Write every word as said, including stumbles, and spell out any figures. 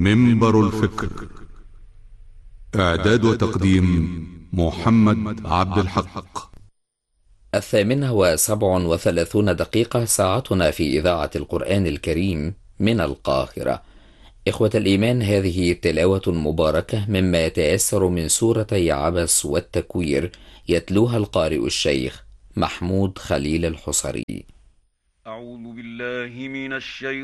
منبر الفكر. إعداد وتقديم محمد عبد الحق. الثامنة وسبع وثلاثون دقيقة ساعتنا في إذاعة القرآن الكريم من القاهرة. إخوة الإيمان، هذه تلاوة مباركة مما يتيسر من سورتي عبس والتكوير، يتلوها القارئ الشيخ محمود خليل الحصري. أعوذ بالله من الشيطان